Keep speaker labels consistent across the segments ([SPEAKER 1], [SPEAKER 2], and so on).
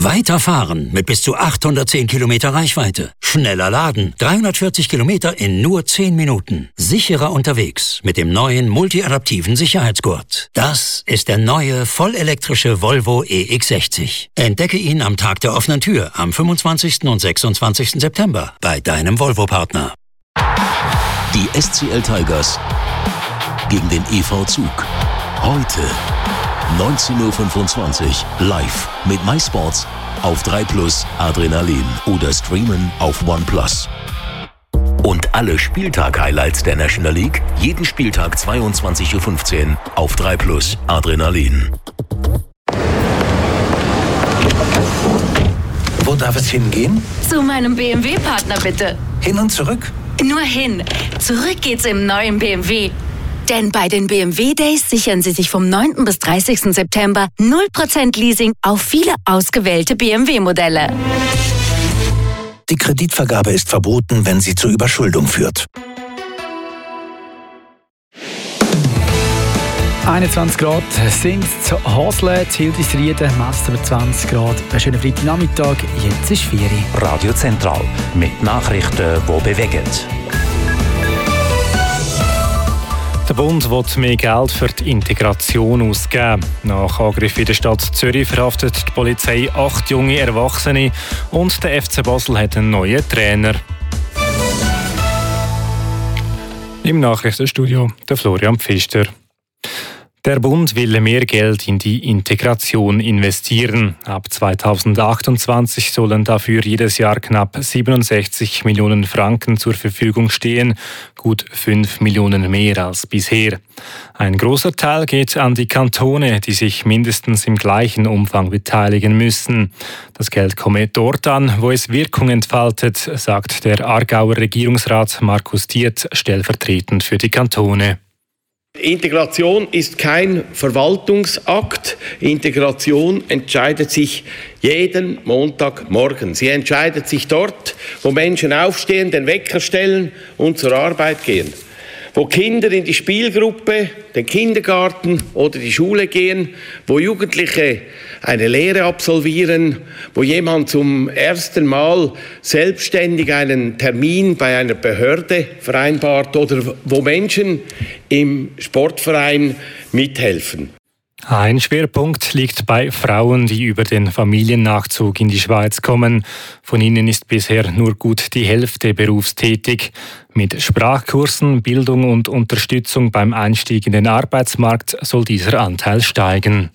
[SPEAKER 1] Weiterfahren mit bis zu 810 Kilometer Reichweite. Schneller laden, 340 Kilometer in nur 10 Minuten. Sicherer unterwegs mit dem neuen multiadaptiven Sicherheitsgurt. Das ist der neue vollelektrische Volvo EX60. Entdecke ihn am Tag der offenen Tür am 25. und 26. September bei deinem Volvo-Partner.
[SPEAKER 2] Die SCL Tigers gegen den EV Zug. Heute 19.25 Uhr live mit MySports auf 3plus Adrenalin oder streamen auf OnePlus. Und alle Spieltag-Highlights der National League jeden Spieltag 22.15 Uhr auf 3plus Adrenalin.
[SPEAKER 3] Wo darf es hingehen?
[SPEAKER 4] Zu meinem BMW-Partner bitte.
[SPEAKER 3] Hin und zurück?
[SPEAKER 4] Nur hin. Zurück geht's im neuen BMW. Denn bei den BMW Days sichern Sie sich vom 9. bis 30. September 0% Leasing auf viele ausgewählte BMW-Modelle.
[SPEAKER 3] Die Kreditvergabe ist verboten, wenn sie zur Überschuldung führt.
[SPEAKER 5] 21 Grad sind es zu Hasle, Hildisrieden, messen wir 20 Grad. Einen schönen Freitagnachmittag, jetzt ist 4 Uhr.
[SPEAKER 6] Radio Zentral mit Nachrichten, die bewegen. Der Bund will mehr Geld für die Integration ausgeben. Nach Angriff in der Stadt Zürich verhaftet die Polizei 8 junge Erwachsene und der FC Basel hat einen neuen Trainer. Im Nachrichtenstudio der Florian Pfister. Der Bund will mehr Geld in die Integration investieren. Ab 2028 sollen dafür jedes Jahr knapp 67 Millionen Franken zur Verfügung stehen, gut 5 Millionen mehr als bisher. Ein großer Teil geht an die Kantone, die sich mindestens im gleichen Umfang beteiligen müssen. Das Geld komme dort an, wo es Wirkung entfaltet, sagt der Aargauer Regierungsrat Markus Dietz stellvertretend für die Kantone.
[SPEAKER 7] Integration ist kein Verwaltungsakt. Integration entscheidet sich jeden Montagmorgen. Sie entscheidet sich dort, wo Menschen aufstehen, den Wecker stellen und zur Arbeit gehen. Wo Kinder in die Spielgruppe, den Kindergarten oder die Schule gehen, wo Jugendliche eine Lehre absolvieren, wo jemand zum ersten Mal selbstständig einen Termin bei einer Behörde vereinbart oder wo Menschen im Sportverein mithelfen.
[SPEAKER 6] Ein Schwerpunkt liegt bei Frauen, die über den Familiennachzug in die Schweiz kommen. Von ihnen ist bisher nur gut die Hälfte berufstätig. Mit Sprachkursen, Bildung und Unterstützung beim Einstieg in den Arbeitsmarkt soll dieser Anteil steigen.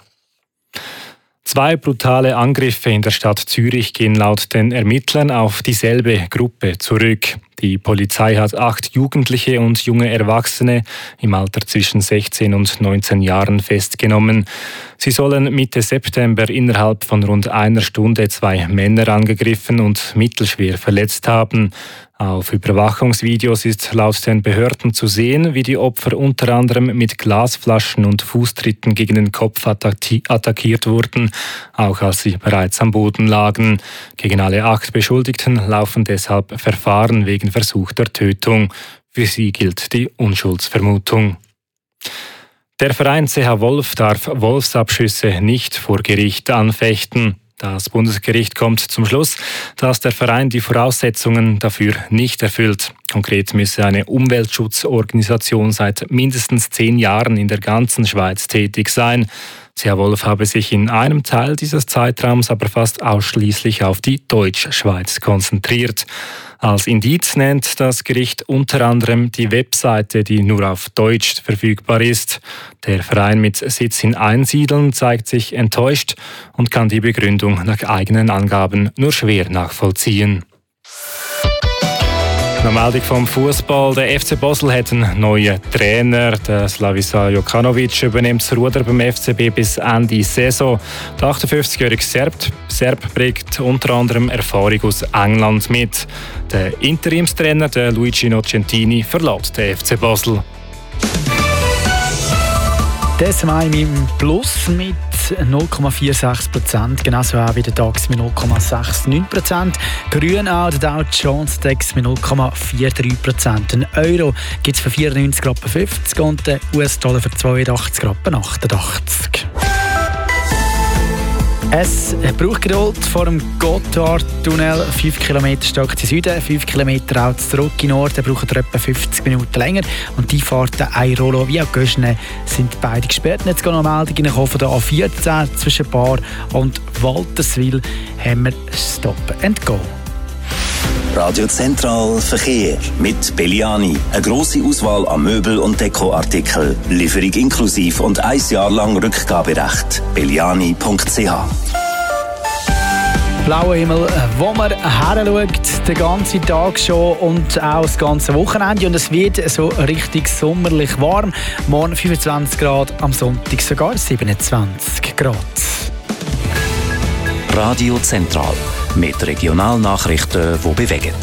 [SPEAKER 6] 2 brutale Angriffe in der Stadt Zürich gehen laut den Ermittlern auf dieselbe Gruppe zurück. Die Polizei hat 8 Jugendliche und junge Erwachsene im Alter zwischen 16 und 19 Jahren festgenommen. Sie sollen Mitte September innerhalb von rund einer Stunde 2 Männer angegriffen und mittelschwer verletzt haben. Auf Überwachungsvideos ist laut den Behörden zu sehen, wie die Opfer unter anderem mit Glasflaschen und Fußtritten gegen den Kopf attackiert wurden, auch als sie bereits am Boden lagen. Gegen alle 8 Beschuldigten laufen deshalb Verfahren wegen versuchter Tötung. Für sie gilt die Unschuldsvermutung. Der Verein CH Wolf darf Wolfsabschüsse nicht vor Gericht anfechten. Das Bundesgericht kommt zum Schluss, dass der Verein die Voraussetzungen dafür nicht erfüllt. Konkret müsse eine Umweltschutzorganisation seit mindestens 10 Jahren in der ganzen Schweiz tätig sein. CH Wolf habe sich in einem Teil dieses Zeitraums aber fast ausschließlich auf die Deutschschweiz konzentriert. Als Indiz nennt das Gericht unter anderem die Webseite, die nur auf Deutsch verfügbar ist. Der Verein mit Sitz in Einsiedeln zeigt sich enttäuscht und kann die Begründung nach eigenen Angaben nur schwer nachvollziehen. Eine Meldung vom Fußball. Der FC Basel hat einen neuen Trainer. Der Slaviša Jokanović übernimmt das Ruder beim FCB bis Ende Saison. Der 58-jährige Serb bringt unter anderem Erfahrung aus England mit. Der Interimstrainer, der Luigi Nocentini, verlässt den FC Basel.
[SPEAKER 5] Das im Plus mit 0,46%, genauso auch wie der DAX mit 0,69%. Grün auch der Dow Jones Index mit 0,43%. Ein Euro gibt es für 94,50 und den US-Dollar für 82,88. Es braucht Geduld vor dem Gotthardtunnel. 5 Kilometer stark zu Süden, 5 Kilometer auch zurück in Norden. Braucht etwa 50 Minuten länger. Und die Fahrten Airolo via Göschne sind beide gesperrt. Jetzt gehen noch Meldungen von der A14 zwischen Bar und Walterswil. Haben wir Stop and Go.
[SPEAKER 3] Radio Zentral Verkehr mit Belliani. Eine grosse Auswahl an Möbel- und Dekoartikeln. Lieferung inklusiv und 1 Jahr lang Rückgaberecht. Belliani.ch.
[SPEAKER 5] Blauer Himmel, wo man heranschaut, den ganzen Tag schon und auch das ganze Wochenende. Und es wird so richtig sommerlich warm. Morgen 25 Grad, am Sonntag sogar 27 Grad.
[SPEAKER 2] Radio Zentral mit Regionalnachrichten, die bewegen.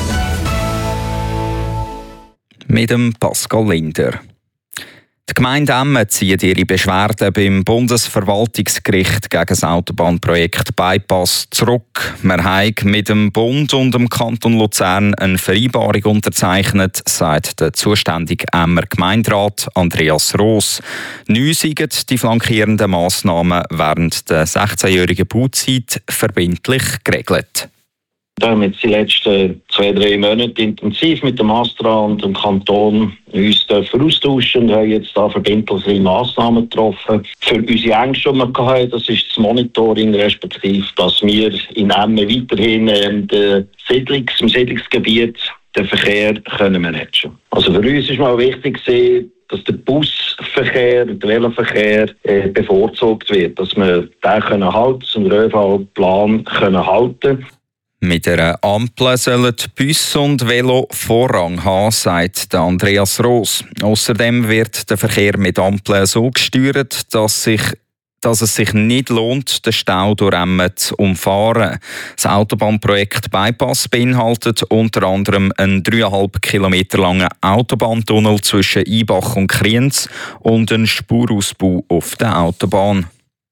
[SPEAKER 8] Mit dem Pascal Linder. Die Gemeinde Emmen zieht ihre Beschwerden beim Bundesverwaltungsgericht gegen das Autobahnprojekt Bypass zurück. Wir haben mit dem Bund und dem Kanton Luzern eine Vereinbarung unterzeichnet, sagt der zuständige Emmer Gemeinderat Andreas Roos. Neu sind die flankierenden Massnahmen während der 16-jährigen Bauzeit verbindlich geregelt.
[SPEAKER 9] Wir haben jetzt die letzten 2-3 Monate intensiv mit dem Astra und dem Kanton uns austauschen und haben jetzt da verbindliche Massnahmen getroffen. Für unsere Ängste, die wir hatten, das ist das Monitoring, respektive, dass wir in Emmen weiterhin im Siedlungsgebiet den Verkehr können managen. Also für uns ist mal wichtig, dass der Busverkehr und der Veloverkehr bevorzugt wird, dass wir den halten, den ÖV-Plan halten können.
[SPEAKER 8] Mit einer Ampel sollen Bus und Velo Vorrang haben, sagt Andreas Roos. Außerdem wird der Verkehr mit Ampeln so gesteuert, dass es sich nicht lohnt, den Stau durch Emmen zu umfahren. Das Autobahnprojekt Bypass beinhaltet unter anderem einen 3,5 Kilometer langen Autobahntunnel zwischen Ibach und Kriens und einen Spurausbau auf der Autobahn.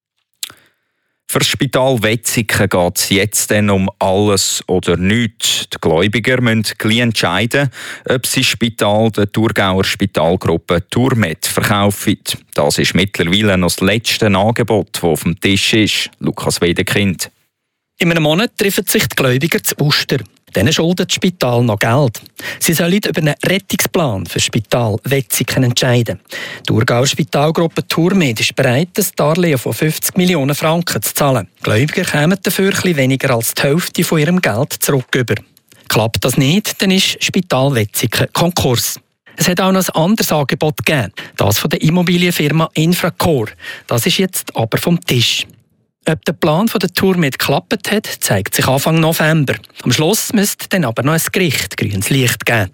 [SPEAKER 8] Für das Spital Wetzikon geht es jetzt dann um alles oder nichts. Die Gläubiger müssen gleich entscheiden, ob sie das Spital der Thurgauer Spitalgruppe Turmed verkaufen. Das ist mittlerweile noch das letzte Angebot, das auf dem Tisch ist. Lukas Wedekind.
[SPEAKER 10] In einem Monat treffen sich die Gläubiger zu Uster. Denen schuldet das Spital noch Geld. Sie sollen über einen Rettungsplan für das Spital Wetzikon entscheiden. Die Thurgauer Spitalgruppe Turmed ist bereit, ein Darlehen von 50 Millionen Franken zu zahlen. Die Gläubiger kämen dafür etwas weniger als die Hälfte von ihrem Geld zurück. Klappt das nicht, dann ist Spital Wetzikon Konkurs. Es hat auch noch ein anderes Angebot gegeben, das von der Immobilienfirma Infracore. Das ist jetzt aber vom Tisch. Ob der Plan von der Turmed geklappt hat, zeigt sich Anfang November. Am Schluss müsste dann aber noch ein Gericht grünes Licht geben.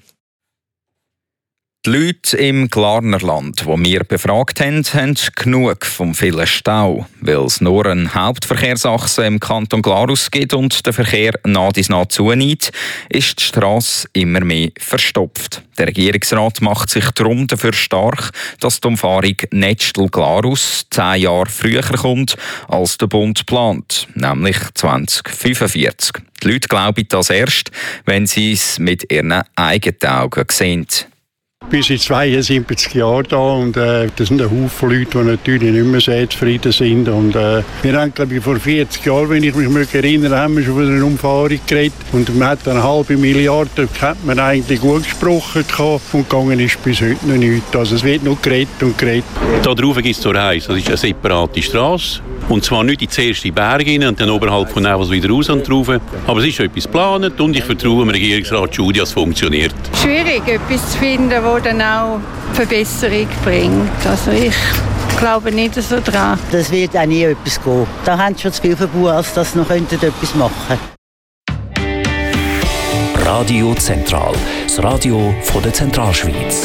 [SPEAKER 8] Die Leute im Glarnerland, die wir befragt haben, haben genug vom vielen Stau. Weil es nur eine Hauptverkehrsachse im Kanton Glarus gibt und der Verkehr nah dies nah zunimmt, ist die Strasse immer mehr verstopft. Der Regierungsrat macht sich darum dafür stark, dass die Umfahrung Netztel-Glarus 10 Jahre früher kommt, als der Bund plant, nämlich 2045. Die Leute glauben das erst, wenn sie es mit ihren eigenen Augen sehen.
[SPEAKER 11] Ich bin seit 72 Jahren da und das sind ein Haufen Leute, die natürlich nicht mehr sehr zufrieden sind. Und, wir haben, glaube ich, vor 40 Jahren, wenn ich mich erinnere, haben wir schon von einer Umfahrung geredet. Und man hat 1,5 Milliarden, hat man eigentlich gut gesprochen und gegangen ist bis heute noch nichts. Also es wird noch geredet und geredet.
[SPEAKER 12] Da drauf gibt es zur Heiß, das ist eine separate Strasse. Und zwar nicht in die erste Berge rein und dann oberhalb von Nevels wieder raus und drauf. Aber es ist schon etwas geplant und ich vertraue dem Regierungsrat Schudi, dass es funktioniert.
[SPEAKER 13] Schwierig, etwas zu finden, das dann auch Verbesserung bringt. Also ich glaube nicht so dran.
[SPEAKER 14] Das wird auch nie etwas gehen. Da haben sie schon zu viel verbaut, als dass sie noch etwas machen könnten.
[SPEAKER 2] Radio Zentral, das Radio von der Zentralschweiz.